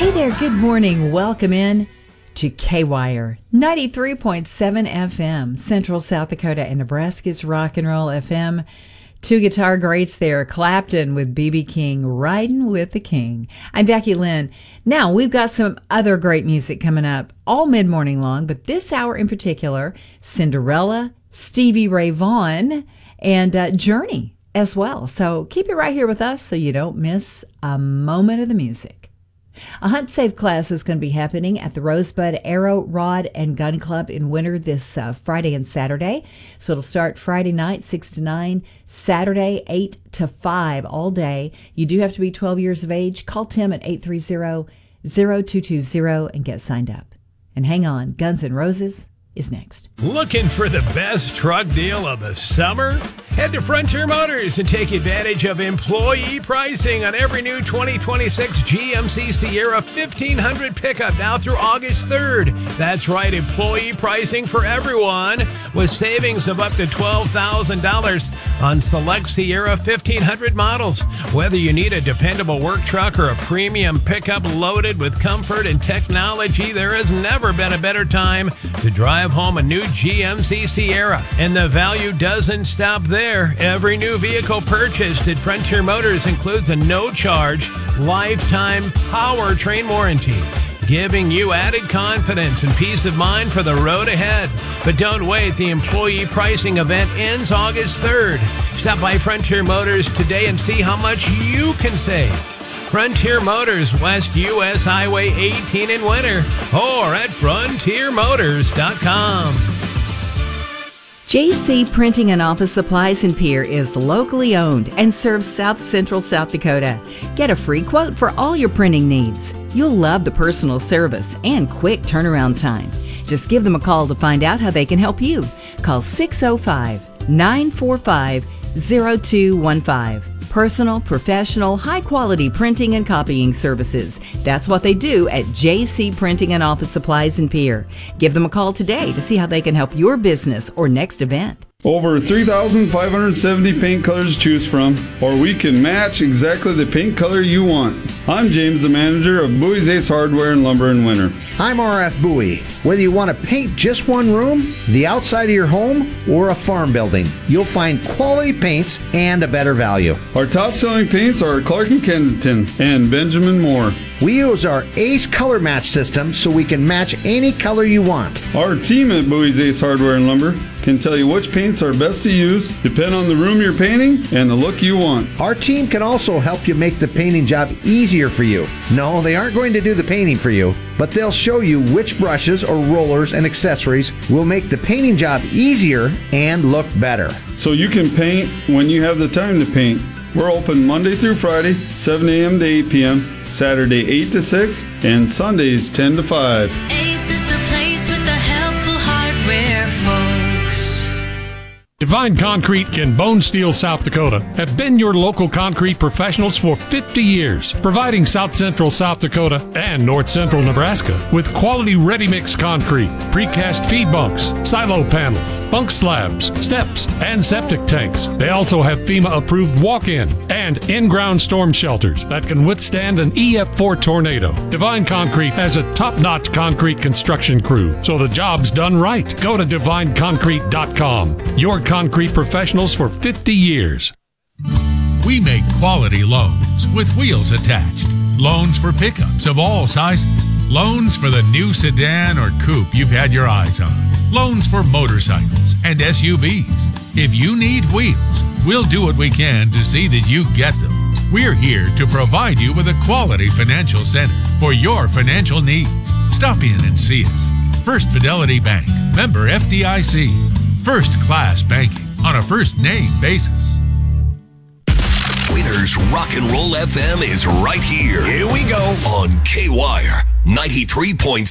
Hey there, good morning. Welcome in to K-Wire, 93.7 FM, Central South Dakota and Nebraska's Rock and Roll FM. Two guitar greats there, Clapton with B.B. King, Riding with the King. I'm Becky Lynn. Now, we've got some other great music coming up all mid-morning long, but this hour in particular, Cinderella, Stevie Ray Vaughan, and Journey as well. So keep it right here with us so you don't miss a moment of the music. A Hunt Safe class is going to be happening at the Rosebud Arrow, Rod, and Gun Club in Winter this Friday and Saturday. So it'll start Friday night, 6 to 9, Saturday, 8 to 5 all day. You do have to be 12 years of age. Call Tim at 830-0220 and get signed up. And hang on, Guns N' Roses is next. Looking for the best truck deal of the summer? Head to Frontier Motors and take advantage of employee pricing on every new 2026 GMC Sierra 1500 pickup now through August 3rd. That's right, employee pricing for everyone with savings of up to $12,000 on select Sierra 1500 models. Whether you need a dependable work truck or a premium pickup loaded with comfort and technology, there has never been a better time to drive home a new GMC Sierra. And the value doesn't stop there. Every new vehicle purchased at Frontier Motors includes a no-charge, lifetime powertrain warranty, giving you added confidence and peace of mind for the road ahead. But don't wait. The employee pricing event ends August 3rd. Stop by Frontier Motors today and see how much you can save. Frontier Motors, West US Highway 18 in Winter, or at frontiermotors.com. JC Printing and Office Supplies in Pierre is locally owned and serves South Central South Dakota. Get a free quote for all your printing needs. You'll love the personal service and quick turnaround time. Just give them a call to find out how they can help you. Call 605-945-0215. Personal, professional, high-quality printing and copying services. That's what they do at JC Printing and Office Supplies in Pierre. Give them a call today to see how they can help your business or next event. Over 3,570 paint colors to choose from, or we can match exactly the paint color you want. I'm James, the manager of Bowie's Ace Hardware and Lumber in Winter. I'm RF Bowie. Whether you want to paint just one room, the outside of your home, or a farm building, you'll find quality paints and a better value. Our top-selling paints are Clark & Kensington and Benjamin Moore. We use our Ace color match system so we can match any color you want. Our team at Bowie's Ace Hardware and Lumber can tell you which paints are best to use, depend on the room you're painting and the look you want. Our team can also help you make the painting job easier for you. No, they aren't going to do the painting for you, but they'll show you which brushes or rollers and accessories will make the painting job easier and look better. So you can paint when you have the time to paint. We're open Monday through Friday, 7 a.m. to 8 p.m., Saturday 8 to 6, and Sundays 10 to 5. Ace is the place with the helpful hardware, folks. Divine Concrete in Bone Steel, South Dakota have been your local concrete professionals for 50 years, providing South Central South Dakota and North Central Nebraska with quality ready-mix concrete, precast feed bunks, silo panels, bunk slabs, steps, and septic tanks. They also have FEMA-approved walk-in and in-ground storm shelters that can withstand an EF4 tornado. Divine Concrete has a top-notch concrete construction crew, so the job's done right. Go to divineconcrete.com. Your concrete professionals for 50 years. We make quality loans with wheels attached. Loans for pickups of all sizes. Loans for the new sedan or coupe you've had your eyes on. Loans for motorcycles and SUVs. If you need wheels, we'll do what we can to see that you get them. We're here to provide you with a quality financial center for your financial needs. Stop in and see us. First Fidelity Bank, member FDIC. First class banking on a first name basis. Winter's Rock and Roll FM is right here. Here we go on K-Wire 93.7.